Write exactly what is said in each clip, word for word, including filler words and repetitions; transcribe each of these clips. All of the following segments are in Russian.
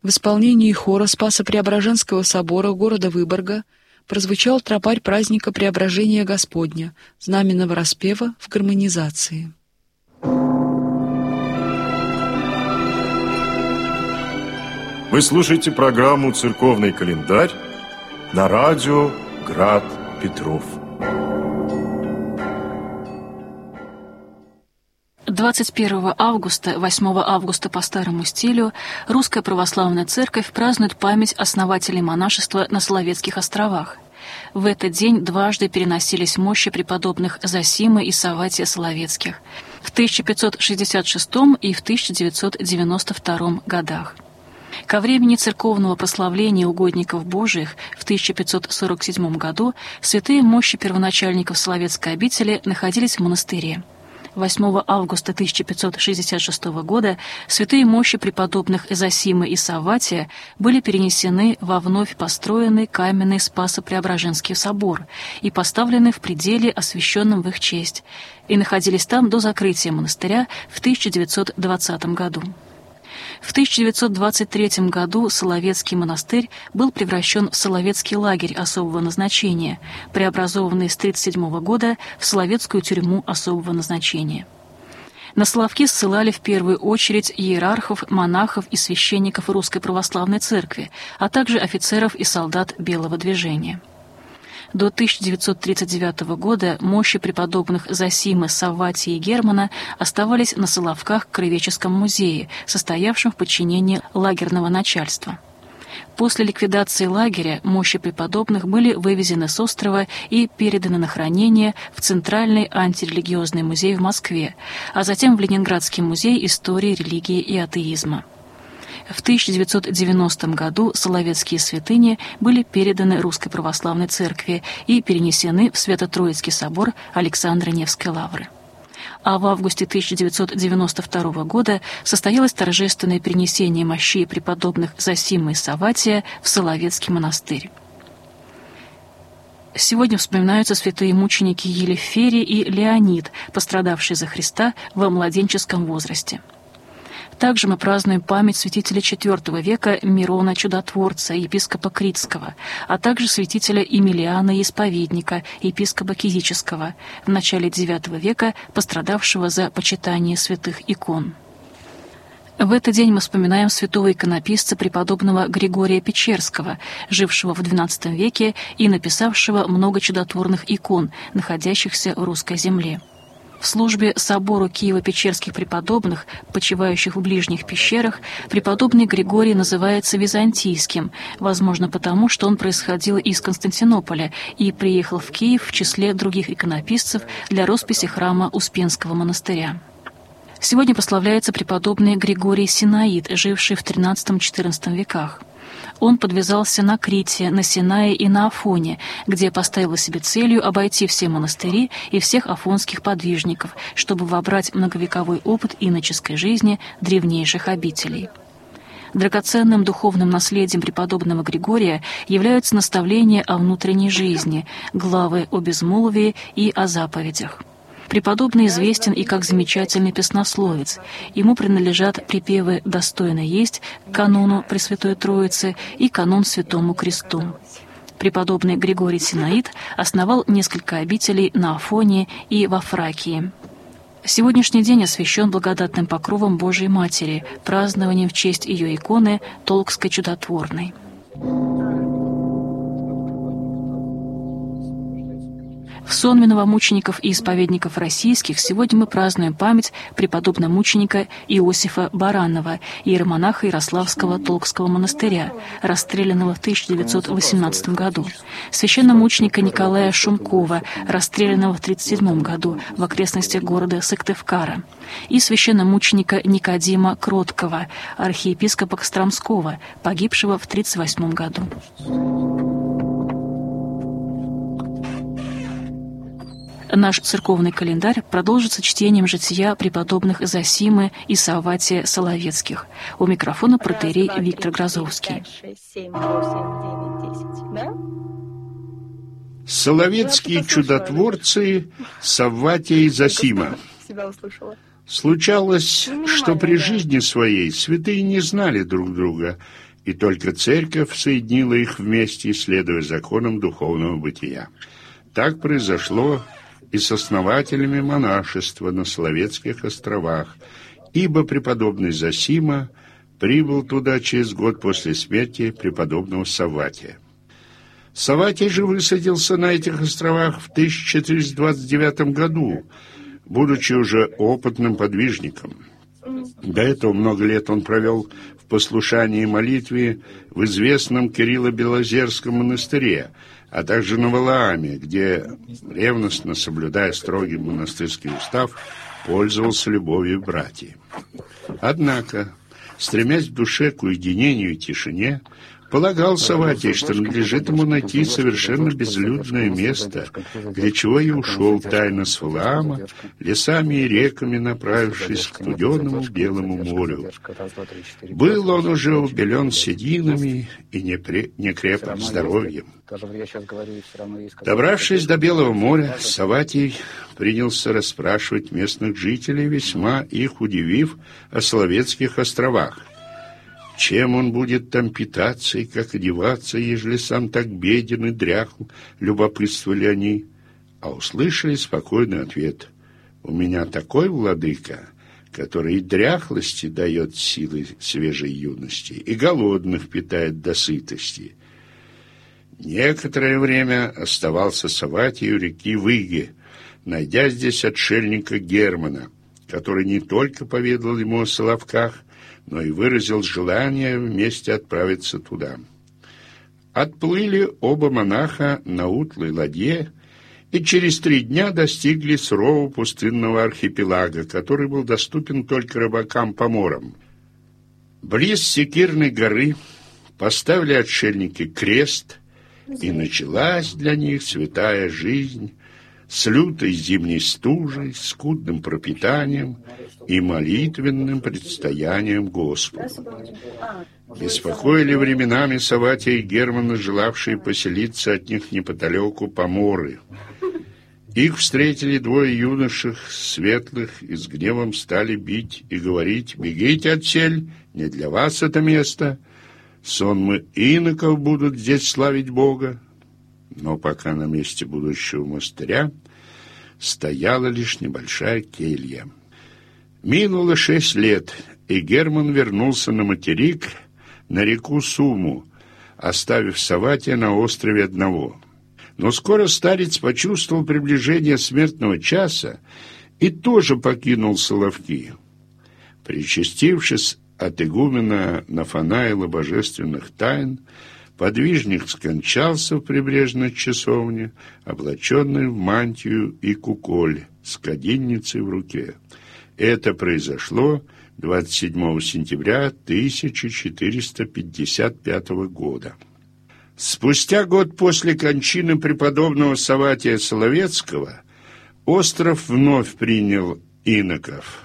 В исполнении хора Спасо-Преображенского собора города Выборга прозвучал тропарь праздника Преображения Господня, знаменного распева в гармонизации. Вы слушаете программу «Церковный календарь» на радио «Град Петров». двадцать первого августа, восьмого августа по старому стилю, Русская Православная Церковь празднует память основателей монашества на Соловецких островах. В этот день дважды переносились мощи преподобных Зосимы и Савватия Соловецких в тысяча пятьсот шестьдесят шестом и в тысяча девятьсот девяносто втором годах. Ко времени церковного прославления угодников Божиих в тысяча пятьсот сорок седьмом году святые мощи первоначальников Соловецкой обители находились в монастыре. восьмого августа тысяча пятьсот шестьдесят шестого года святые мощи преподобных Зосимы и Савватия были перенесены во вновь построенный каменный Спасо-Преображенский собор и поставлены в пределе, освященном в их честь, и находились там до закрытия монастыря в тысяча девятьсот двадцатом году. В тысяча девятьсот двадцать третьем году Соловецкий монастырь был превращен в Соловецкий лагерь особого назначения, преобразованный с тридцать седьмого года в Соловецкую тюрьму особого назначения. На Соловки ссылали в первую очередь иерархов, монахов и священников Русской Православной Церкви, а также офицеров и солдат Белого движения. До тысяча девятьсот тридцать девятого года мощи преподобных Зосимы, Савватия и Германа оставались на Соловках в Краеведческом музее, состоявшем в подчинении лагерного начальства. После ликвидации лагеря мощи преподобных были вывезены с острова и переданы на хранение в Центральный антирелигиозный музей в Москве, а затем в Ленинградский музей истории, религии и атеизма. В тысяча девятьсот девяностом году соловецкие святыни были переданы Русской Православной Церкви и перенесены в Свято-Троицкий собор Александра Невской лавры. А в августе тысяча девятьсот девяносто второго года состоялось торжественное перенесение мощей преподобных Зосимы и Савватия в Соловецкий монастырь. Сегодня вспоминаются святые мученики Елеферий и Леонид, пострадавшие за Христа во младенческом возрасте. Также мы празднуем память святителя четвёртого века Мирона Чудотворца, епископа Критского, а также святителя Емельяна Исповедника, епископа Кизического, в начале девятого века пострадавшего за почитание святых икон. В этот день мы вспоминаем святого иконописца преподобного Григория Печерского, жившего в двенадцатом веке и написавшего много чудотворных икон, находящихся в русской земле. В службе собору Киево-Печерских преподобных, почивающих в ближних пещерах, преподобный Григорий называется византийским, возможно потому, что он происходил из Константинополя и приехал в Киев в числе других иконописцев для росписи храма Успенского монастыря. Сегодня прославляется преподобный Григорий Синаид, живший в тринадцатом-четырнадцатом веках. Он подвязался на Крите, на Синае и на Афоне, где поставил себе целью обойти все монастыри и всех афонских подвижников, чтобы вобрать многовековой опыт иноческой жизни древнейших обителей. Драгоценным духовным наследием преподобного Григория являются наставления о внутренней жизни, главы о безмолвии и о заповедях. Преподобный известен и как замечательный песнословец. Ему принадлежат припевы «Достойно есть», канону Пресвятой Троицы и канон Святому Кресту. Преподобный Григорий Синаид основал несколько обителей на Афоне и во Фракии. Сегодняшний день освящен благодатным покровом Божией Матери, празднованием в честь ее иконы Толкской Чудотворной. В сон новомучеников и исповедников российских сегодня мы празднуем память преподобно-мученика Иосифа Баранова, иеромонаха Ярославского Толкского монастыря, расстрелянного в тысяча девятьсот восемнадцатом году, священномученика Николая Шумкова, расстрелянного в тридцать седьмом году в окрестностях города Сыктывкара, и священномученика Никодима Кроткого, архиепископа Костромского, погибшего в тридцать восьмом году. Наш церковный календарь продолжится чтением жития преподобных Зосимы и Савватия Соловецких. У микрофона протоиерей Виктор Грозовский. Соловецкие чудотворцы Савватия и Зосима. Случалось, что при жизни своей святые не знали друг друга, и только церковь соединила их вместе, следуя законам духовного бытия. Так произошло и с основателями монашества на Соловецких островах, ибо преподобный Зосима прибыл туда через год после смерти преподобного Савватия. Савватий же высадился на этих островах в тысяча четыреста двадцать девятом году, будучи уже опытным подвижником. До этого много лет он провел в послушании и молитве в известном Кирилло-Белозерском монастыре, а также на Валааме, где, ревностно соблюдая строгий монастырский устав, пользовался любовью братьев. Однако, стремясь в душе к уединению и тишине, полагал Савватий, что надлежит ему найти совершенно безлюдное место, для чего и ушел тайно с Валаама, лесами и реками направившись к студенному Белому морю. Был он уже убелен сединами и некрепким здоровьем. Добравшись до Белого моря, Савватий принялся расспрашивать местных жителей, весьма их удивив, о Соловецких островах. Чем он будет там питаться и как одеваться, ежели сам так беден и дряхл, любопытствовали они, а услышали спокойный ответ: «У меня такой владыка, который и дряхлости дает силы свежей юности, и голодных питает до сытости». Некоторое время оставался Савватий у реки Выги, найдя здесь отшельника Германа, который не только поведал ему о Соловках, но и выразил желание вместе отправиться туда. Отплыли оба монаха на утлой ладье и через три дня достигли сурового пустынного архипелага, который был доступен только рыбакам-поморам. Близ Секирной горы поставили отшельники крест, и началась для них святая жизнь с лютой зимней стужей, скудным пропитанием и молитвенным предстоянием Господу. Беспокоили временами Савватия и Германа, желавшие поселиться от них неподалеку поморы. Их встретили двое юношек светлых и с гневом стали бить и говорить: «Бегите отсель, не для вас это место, сонмы иноков будут здесь славить Бога». Но пока на месте будущего монастыря стояла лишь небольшая келья. Минуло шесть лет, и Герман вернулся на материк, на реку Суму, оставив Савватия на острове одного. Но скоро старец почувствовал приближение смертного часа и тоже покинул Соловки. Причастившись от игумена Нафанаила божественных тайн, подвижник скончался в прибрежной часовне, облаченный в мантию и куколь с кадильницей в руке. Это произошло двадцать седьмого сентября тысяча четыреста пятьдесят пятого года. Спустя год после кончины преподобного Савватия Соловецкого остров вновь принял иноков.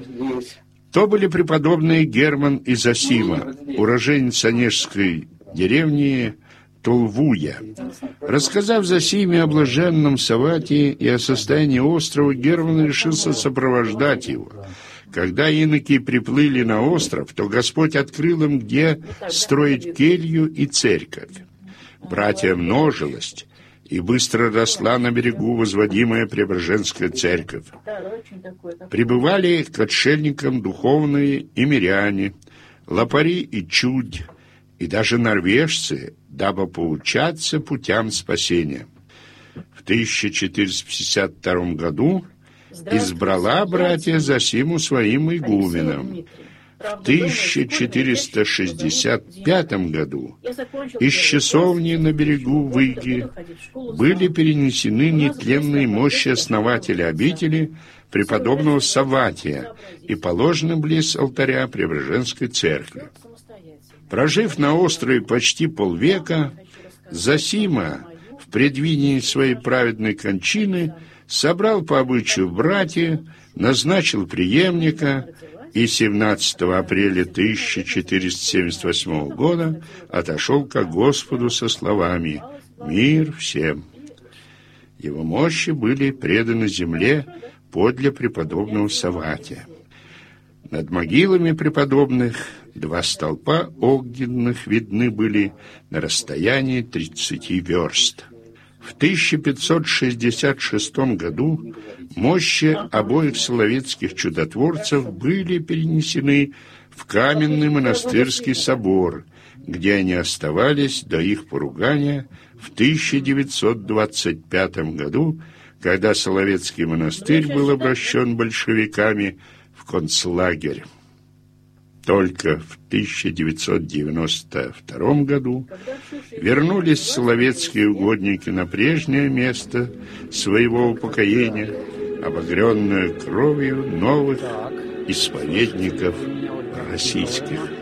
То были преподобные Герман и Зосима, уроженец Онежской деревни Толвуя. Рассказав Зосиме о блаженном Савватии и о состоянии острова, Герман решился сопровождать его. Когда иноки приплыли на остров, то Господь открыл им, где строить келью и церковь. Братья множилось, и быстро росла на берегу возводимая Преображенская церковь. Прибывали к отшельникам духовные и миряне, лопари и чудь, и даже норвежцы, дабы поучаться путям спасения. В тысяча четыреста пятьдесят втором году избрала братья Зосиму своим игуменом. В тысяча четыреста шестьдесят пятом году из часовни на берегу Выги были перенесены нетленные мощи основателя обители преподобного Савватия и положены близ алтаря Преображенской церкви. Прожив на острове почти полвека, Зосима в предвидении своей праведной кончины собрал по обычаю братья, назначил преемника и семнадцатого апреля тысяча четыреста семьдесят восьмого года отошел ко Господу со словами «Мир всем». Его мощи были преданы земле подле преподобного Савватия. Над могилами преподобных Два столпа огненных видны были на расстоянии тридцати верст. В тысяча пятьсот шестьдесят шестом году мощи обоих соловецких чудотворцев были перенесены в каменный монастырский собор, где они оставались до их поругания в тысяча девятьсот двадцать пятом году, когда Соловецкий монастырь был обращен большевиками в концлагерь. Только в тысяча девятьсот девяносто втором году вернулись соловецкие угодники на прежнее место своего упокоения, обогренное кровью новых исповедников российских.